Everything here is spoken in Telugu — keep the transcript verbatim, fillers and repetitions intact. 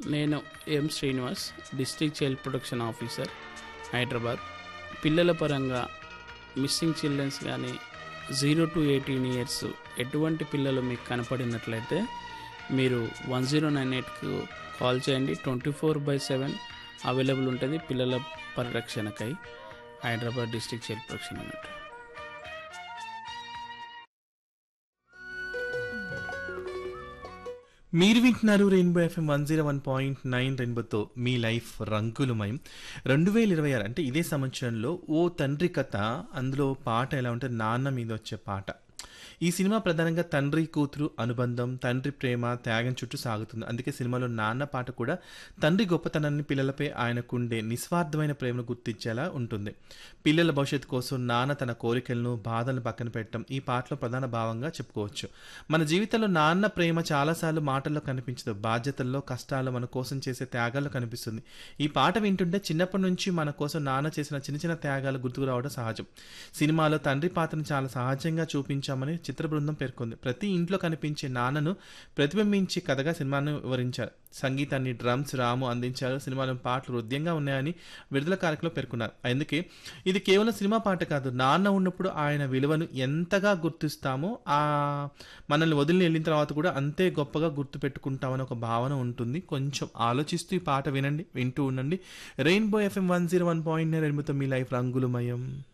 నేను ఎం Srinivas, district child protection officer, Hyderabad. పిల్లల పరంగా మిస్సింగ్ చిల్డ్రన్స్ కానీ జీరో టు ఎయిటీన్ ఇయర్స్ ఎటువంటి పిల్లలు మీకు కనపడినట్లయితే మీరు వన్ జీరో నైన్ ఎయిట్కు కాల్ చేయండి. Twenty four by seven available ఉంటుంది పిల్లల పరిరక్షణకై. హైదరాబాద్ డిస్ట్రిక్ట్ చైల్డ్ ప్రొటెక్షన్ అన్నట్టు. మీరు వింటున్నారు rainbow FM one zero one point nine రెయిన్బోతో మీ లైఫ్ రంగులమయం. రెండు వేల ఇరవై ఆరు అంటే ఇదే సంవత్సరంలో ఓ తండ్రి కథ, అందులో పాట ఎలా ఉంటే నాన్న మీద వచ్చే పాట. ఈ సినిమా ప్రధానంగా తండ్రి కూతురు అనుబంధం, తండ్రి ప్రేమ, త్యాగం చుట్టూ సాగుతుంది. అందుకే సినిమాలో నాన్న పాట కూడా తండ్రి గొప్పతనాన్ని, పిల్లలపై ఆయనకుండే నిస్వార్థమైన ప్రేమను గుర్తించేలా ఉంటుంది. పిల్లల భవిష్యత్తు కోసం నాన్న తన కోరికలను, బాధలను పక్కన పెట్టడం ఈ పాటలో ప్రధాన భావంగా చెప్పుకోవచ్చు. మన జీవితంలో నాన్న ప్రేమ చాలాసార్లు మాటల్లో కనిపించదు, బాధ్యతల్లో, కష్టాల్లో, మన కోసం చేసే త్యాగాల్లో కనిపిస్తుంది. ఈ పాట వింటుంటే చిన్నప్పటి నుంచి మన కోసం నాన్న చేసిన చిన్న చిన్న త్యాగాలు గుర్తుకు రావడం సహజం. సినిమాలో తండ్రి పాత్రను చాలా సహజంగా చూపించామని చిత్ర బృందం పేర్కొంది. ప్రతి ఇంట్లో కనిపించే నాన్నను ప్రతిబింబించి కథగా సినిమాను వివరించారు. సంగీతాన్ని డ్రమ్స్ రాము అందించారు. సినిమాలో పాటలు హృదయంగా ఉన్నాయని విడుదల కార్యక్రమంలో పేర్కొన్నారు. అందుకే ఇది కేవలం సినిమా పాట కాదు, నాన్న ఉన్నప్పుడు ఆయన విలువను ఎంతగా గుర్తిస్తామో ఆ మనల్ని వదిలి వెళ్ళిన తర్వాత కూడా అంతే గొప్పగా గుర్తు పెట్టుకుంటామని ఒక భావన ఉంటుంది. కొంచెం ఆలోచిస్తూ ఈ పాట వినండి, వింటూ ఉండండి. Rainbow FM one zero one point nine రెయిన్బోతో మీ లైఫ్ రంగులమయం.